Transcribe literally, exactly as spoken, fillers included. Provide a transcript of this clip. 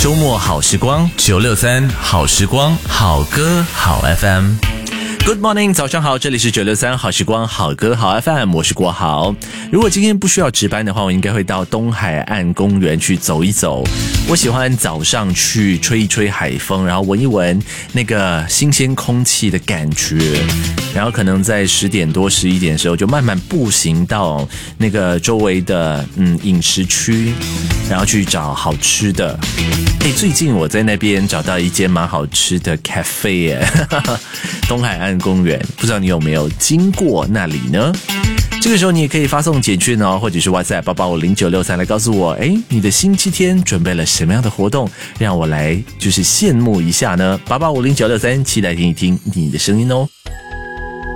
周末好时光九六三好时光好歌好 F M。Good morning， 早上好，这里是九六三好时光好歌好 F M， 我是国豪。如果今天不需要值班的话，我应该会到东海岸公园去走一走。我喜欢早上去吹一吹海风，然后闻一闻那个新鲜空气的感觉，然后可能在十点多十一点的时候就慢慢步行到那个周围的嗯饮食区，然后去找好吃的。哎，最近我在那边找到一间蛮好吃的 cafe 耶，东海岸公园，不知道你有没有经过那里呢？这个时候你也可以发送简讯哦，或者是 WhatsApp 八八五零九六三来告诉我，哎，你的星期天准备了什么样的活动，让我来就是羡慕一下呢？八八五零九六三，期待听一听你的声音哦。